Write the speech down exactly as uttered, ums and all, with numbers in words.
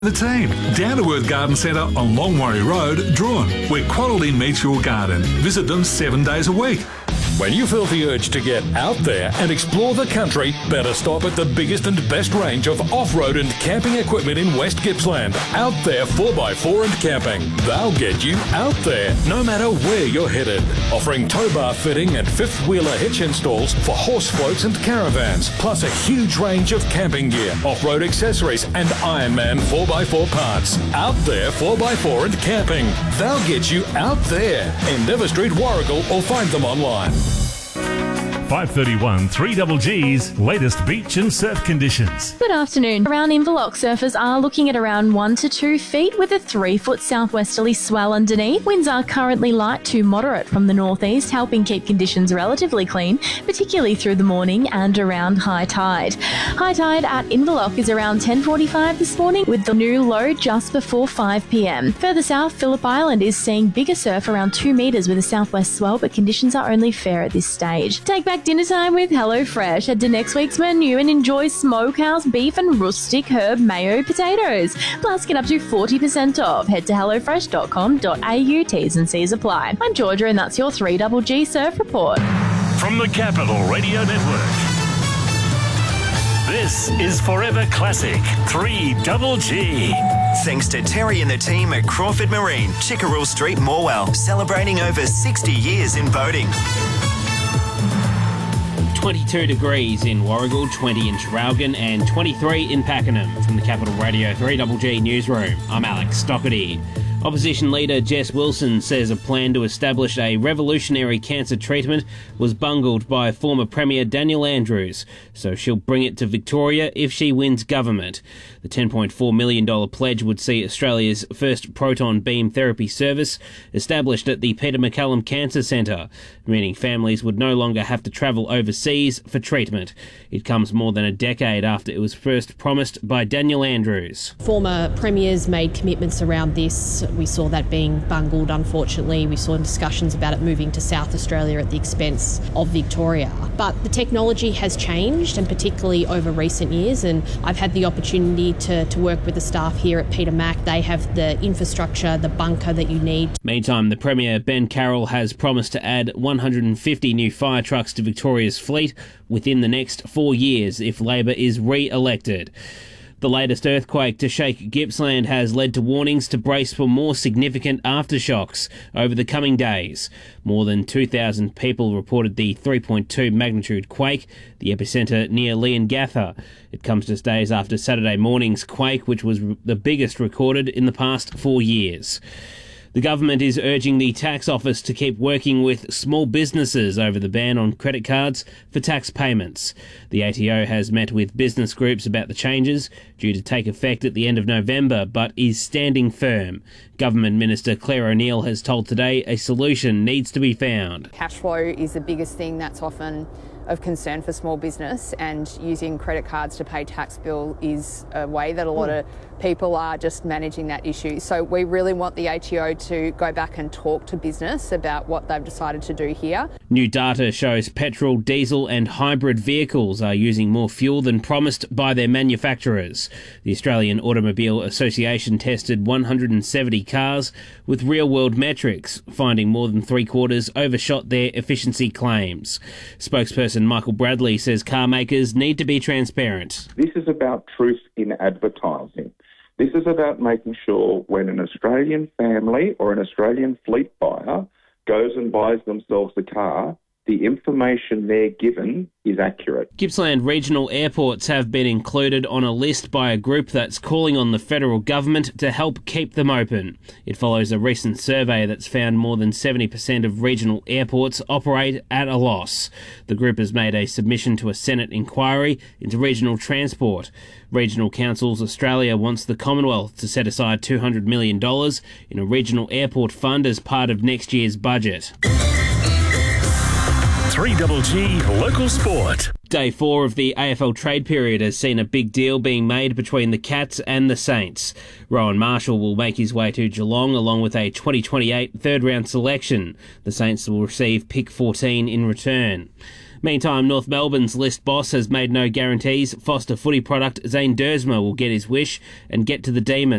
The team, Down to Earth Garden Centre on Longwarry Road, Druin, where quality meets your garden. Visit them seven days a week. When you feel the urge to get out there and explore the country, better stop at the biggest and best range of off-road and camping equipment in West Gippsland. Out There four by four and Camping. They'll get you out there, no matter where you're headed. Offering tow bar fitting and fifth-wheeler hitch installs for horse floats and caravans, plus a huge range of camping gear, off-road accessories and Ironman four by four parts. Out There four by four and Camping. They'll get you out there. Endeavour Street, Warragul, or find them online. five thirty-one, three G's latest beach and surf conditions. Good afternoon. Around Inverloch, surfers are looking at around one to two feet with a three-foot southwesterly swell underneath. Winds are currently light to moderate from the northeast, helping keep conditions relatively clean, particularly through the morning and around high tide. High tide at Inverloch is around ten forty-five this morning, with the new low just before five p.m. Further south, Phillip Island is seeing bigger surf around two metres with a southwest swell, but conditions are only fair at this stage. Take back dinner time with HelloFresh. Head to next week's menu and enjoy smokehouse beef and rustic herb mayo potatoes. Plus, get up to forty percent off. Head to hello fresh dot com dot a u. T's and C's apply. I'm Georgia, and that's your three G Surf Report. From the Capital Radio Network, this is Forever Classic three G. Thanks to Terry and the team at Crawford Marine, Chickerell Street, Morwell, celebrating over sixty years in boating. twenty-two degrees in Warragul, twenty in Traralgon and twenty-three in Pakenham. From the Capital Radio three G G Newsroom, I'm Alex Stockerty. Opposition leader Jess Wilson says a plan to establish a revolutionary cancer treatment was bungled by former Premier Daniel Andrews, so she'll bring it to Victoria if she wins government. The ten point four million dollars pledge would see Australia's first proton beam therapy service established at the Peter MacCallum Cancer Centre, meaning families would no longer have to travel overseas for treatment. It comes more than a decade after it was first promised by Daniel Andrews. Former premiers made commitments around this. We saw that being bungled, unfortunately. We saw discussions about it moving to South Australia at the expense of Victoria. But the technology has changed, and particularly over recent years, and I've had the opportunity to, to work with the staff here at Peter Mac. They have the infrastructure, the bunker that you need. Meantime, the Premier, Ben Carroll, has promised to add one hundred fifty new fire trucks to Victoria's fleet within the next four years if Labor is re-elected. The latest earthquake to shake Gippsland has led to warnings to brace for more significant aftershocks over the coming days. More than two thousand people reported the three point two magnitude quake, the epicentre near Leongatha. It comes just days after Saturday morning's quake, which was the biggest recorded in the past four years. The government is urging the tax office to keep working with small businesses over the ban on credit cards for tax payments. The A T O has met with business groups about the changes, due to take effect at the end of November, but is standing firm. Government Minister Claire O'Neill has told Today a solution needs to be found. Cash flow is the biggest thing that's often of concern for small business, and using credit cards to pay tax bill is a way that a lot of people are just managing that issue. So we really want the A T O to go back and talk to business about what they've decided to do here. New data shows petrol, diesel and hybrid vehicles are using more fuel than promised by their manufacturers. The Australian Automobile Association tested one hundred seventy cars with real-world metrics, finding more than three-quarters overshot their efficiency claims. Spokesperson Michael Bradley says car makers need to be transparent. This is about truth in advertising. This is about making sure when an Australian family or an Australian fleet buyer goes and buys themselves a car, the information they're given is accurate. Gippsland regional airports have been included on a list by a group that's calling on the federal government to help keep them open. It follows a recent survey that's found more than seventy percent of regional airports operate at a loss. The group has made a submission to a Senate inquiry into regional transport. Regional Councils Australia wants the Commonwealth to set aside two hundred million dollars in a regional airport fund as part of next year's budget. three G Local Sport. Day four of the A F L trade period has seen a big deal being made between the Cats and the Saints. Rowan Marshall will make his way to Geelong along with a twenty twenty-eight third round selection. The Saints will receive pick fourteen in return. Meantime, North Melbourne's list boss has made no guarantees. Foster footy product Zane Dersma will get his wish and get to the Demons.